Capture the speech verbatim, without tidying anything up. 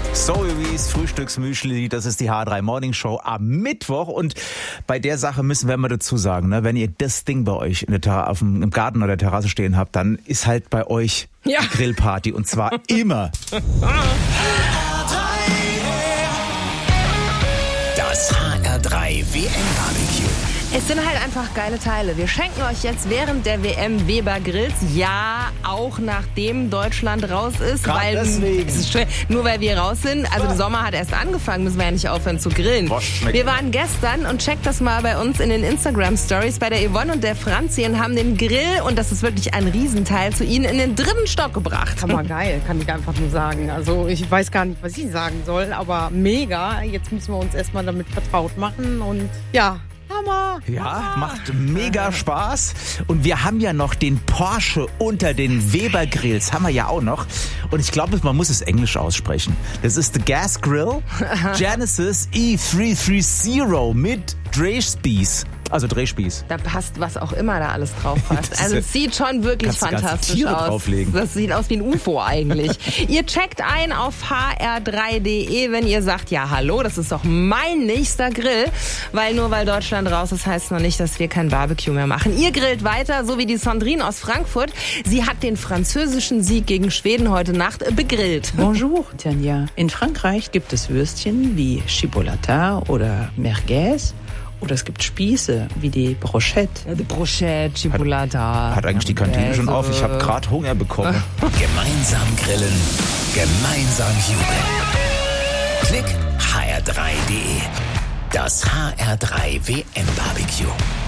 Zoe's Frühstücksmüschli, das ist die H drei Morning Show am Mittwoch. Und bei der Sache müssen wir immer dazu sagen, ne, wenn ihr das Ding bei euch in der Terra- auf dem, im Garten oder der Terrasse stehen habt, dann ist halt bei euch ja. die Grillparty. Und zwar immer. Das H R drei W M-Barbecue. Es sind halt einfach geile Teile. Wir schenken euch jetzt während der W M Weber Grills. Ja, auch nachdem Deutschland raus ist. Grad weil deswegen. Es ist schwer, nur weil wir raus sind. Also der Sommer hat erst angefangen, müssen wir ja nicht aufhören zu grillen. Wir waren gestern und checkt das mal bei uns in den Instagram-Stories bei der Yvonne und der Franzi und haben den Grill, und das ist wirklich ein Riesenteil, zu ihnen in den dritten Stock gebracht. Hammer geil, kann ich einfach nur sagen. Also ich weiß gar nicht, was ich sagen soll, aber mega. Jetzt müssen wir uns erstmal damit vertraut machen und ja, Hammer. Ja, macht mega Spaß. Und wir haben ja noch den Porsche unter den Weber Grills. Haben wir ja auch noch. Und ich glaube, man muss es Englisch aussprechen. Das ist der Gas Grill Genesis E drei dreißig mit Drehspieß. Also Drehspieß. Da passt was auch immer da alles drauf passt. Das Also ist, es sieht schon wirklich kannst du ganze fantastisch Tiere aus. drauflegen. Das sieht aus wie ein U F O eigentlich. Ihr checkt ein auf h r drei punkt d e, wenn ihr sagt, ja hallo, das ist doch mein nächster Grill. Weil nur weil Deutschland raus ist, heißt noch nicht, dass wir kein Barbecue mehr machen. Ihr grillt weiter, so wie die Sandrine aus Frankfurt. Sie hat den französischen Sieg gegen Schweden heute Nacht begrillt. Bonjour, Tanja. In Frankreich gibt es Würstchen wie Chipolata oder Merguez. Oder es gibt Spieße wie die Brochette. Ja, die Brochette, Chipolata. Hat, hat eigentlich die Kantine schon auf? Ich habe gerade Hunger bekommen. Gemeinsam grillen, gemeinsam jubeln. Klick h r drei punkt d e. Das H R drei W M-Barbecue.